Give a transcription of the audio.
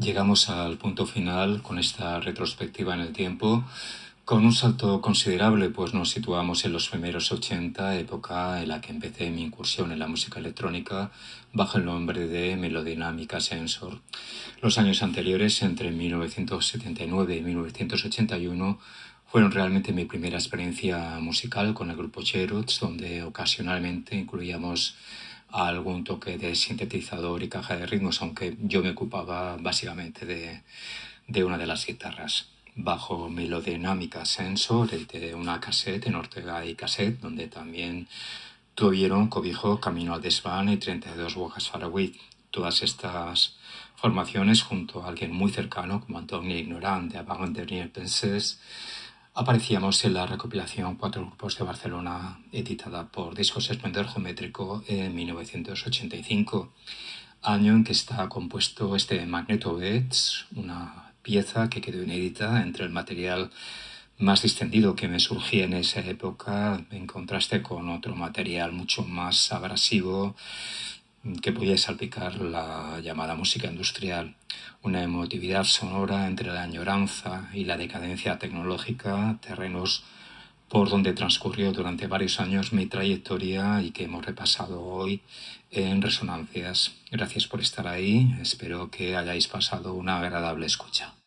Llegamos al punto final con esta retrospectiva en el tiempo, con un salto considerable, pues nos situamos en los primeros 80, época en la que empecé mi incursión en la música electrónica bajo el nombre de Melodinámica Sensor. Los años anteriores, entre 1979 y 1981, fueron realmente mi primera experiencia musical con el grupo Cheroots, donde ocasionalmente incluíamos algún toque de sintetizador y caja de ritmos, aunque yo me ocupaba básicamente de una de las guitarras. Bajo Melodinámica Sensor, de una cassette en Ortega y Cassette, donde también tuvieron cobijo Camino al Desván y 32 Walks Far Away. Todas estas formaciones, junto a alguien muy cercano como Antonio Ignorant de Avant Dernier Pensées, aparecíamos en la recopilación Cuatro Grupos de Barcelona, editada por Discos Esplendor Geométrico en 1985, año en que está compuesto este Magneto Beds, una pieza que quedó inédita entre el material más distendido que me surgía en esa época, en contraste con otro material mucho más abrasivo que podía salpicar la llamada música industrial, una emotividad sonora entre la añoranza y la decadencia tecnológica, terrenos por donde transcurrió durante varios años mi trayectoria y que hemos repasado hoy en Resonancias. Gracias por estar ahí, espero que hayáis pasado una agradable escucha.